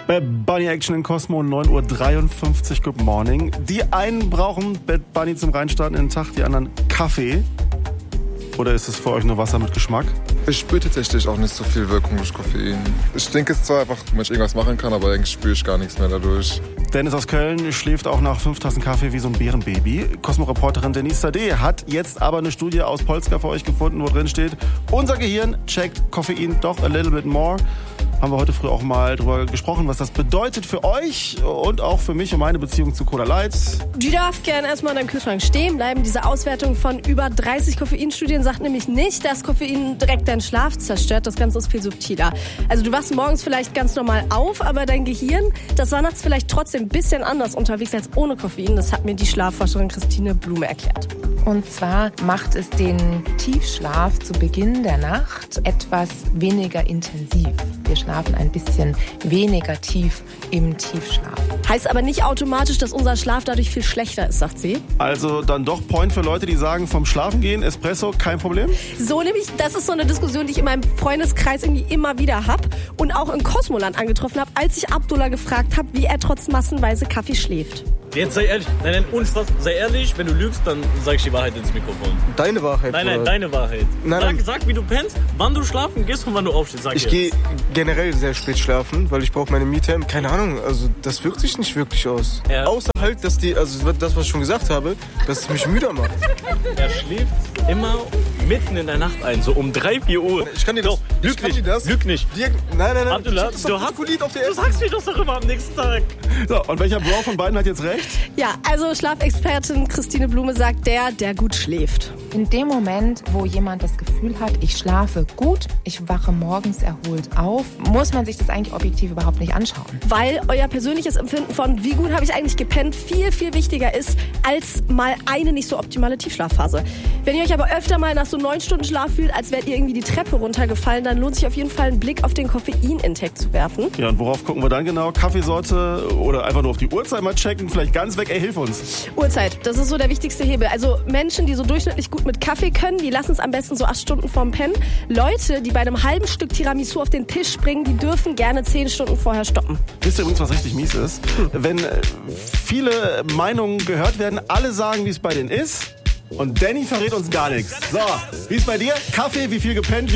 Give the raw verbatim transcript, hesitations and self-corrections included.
Bad Bunny Action in Cosmo, neun Uhr dreiundfünfzig, good morning. Die einen brauchen Bad Bunny zum Reinstarten in den Tag, die anderen Kaffee. Oder ist es für euch nur Wasser mit Geschmack? Ich spüre tatsächlich auch nicht so viel Wirkung durch Koffein. Ich denke es zwar einfach, wenn ich irgendwas machen kann, aber eigentlich spüre ich gar nichts mehr dadurch. Dennis aus Köln schläft auch nach fünf Tassen Kaffee wie so ein Bärenbaby. Cosmo-Reporterin Denise Sade hat jetzt aber eine Studie aus Polska für euch gefunden, wo drin steht, unser Gehirn checkt Koffein doch a little bit more. Haben wir heute früh auch mal drüber gesprochen, was das bedeutet für euch und auch für mich und meine Beziehung zu Cola Light. Die darf gerne erstmal in deinem Kühlschrank stehen bleiben. Diese Auswertung von über dreißig Koffeinstudien sagt nämlich nicht, dass Koffein direkt deinen Schlaf zerstört. Das Ganze ist viel subtiler. Also du wachst morgens vielleicht ganz normal auf, aber dein Gehirn, das war nachts vielleicht trotzdem ein bisschen anders unterwegs als ohne Koffein. Das hat mir die Schlafforscherin Christine Blume erklärt. Und zwar macht es den Tiefschlaf zu Beginn der Nacht etwas weniger intensiv. Wir schlafen ein bisschen weniger tief im Tiefschlaf. Heißt aber nicht automatisch, dass unser Schlaf dadurch viel schlechter ist, sagt sie. Also dann doch Point für Leute, die sagen, vom Schlafen gehen, Espresso, kein Problem? So nämlich, das ist so eine Diskussion, die ich in meinem Freundeskreis irgendwie immer wieder habe und auch in Cosmoland angetroffen habe, als ich Abdullah gefragt habe, wie er trotz massenweise Kaffee schläft. Jetzt sei ehrlich, nein, nein, ohne Spaß, sei ehrlich, wenn du lügst, dann sag ich die Wahrheit ins Mikrofon. Deine Wahrheit? Nein, nein, oder? deine Wahrheit. Nein, sag, nein. sag, wie du pennst, wann du schlafen gehst und wann du aufstehst, sag Ich jetzt. gehe generell sehr spät schlafen, weil ich brauche meine Me-Time. Keine Ahnung, also das wirkt sich nicht wirklich aus. Ja. Außer halt, dass die, also das, was ich schon gesagt habe, dass es mich müder macht. Er schläft immer mitten in der Nacht ein, so um drei, vier Uhr. Ich kann dir doch, das, lüg ich kann nicht, dir das. lüg nicht. Dir, nein, nein, nein. Abdullah, das du, hast, auf der du sagst mir das doch immer am nächsten Tag. So, und welcher Bro von beiden hat jetzt recht? Ja, also Schlafexpertin Christine Blume sagt, der, der gut schläft. In dem Moment, wo jemand das Gefühl hat, ich schlafe gut, ich wache morgens erholt auf, muss man sich das eigentlich objektiv überhaupt nicht anschauen. Weil euer persönliches Empfinden von wie gut habe ich eigentlich gepennt viel, viel wichtiger ist als mal eine nicht so optimale Tiefschlafphase. Wenn ihr euch aber öfter mal nach so neun Stunden Schlaf fühlt, als wärt ihr irgendwie die Treppe runtergefallen, dann lohnt sich auf jeden Fall einen Blick auf den Koffein-Intake zu werfen. Ja, und worauf gucken wir dann genau? Kaffeesorte oder einfach nur auf die Uhrzeit mal checken? Vielleicht ganz weg, ey, hilf uns. Uhrzeit, das ist so der wichtigste Hebel. Also Menschen, die so durchschnittlich gut mit Kaffee können, die lassen es am besten so acht Stunden vorm Pennen. Leute, die bei einem halben Stück Tiramisu auf den Tisch springen, die dürfen gerne zehn Stunden vorher stoppen. Wisst ihr übrigens, was richtig mies ist? Wenn äh, viele Meinungen gehört werden, alle sagen, wie es bei denen ist und Danny verrät uns gar nichts. So, wie ist bei dir? Kaffee, wie viel gepennt?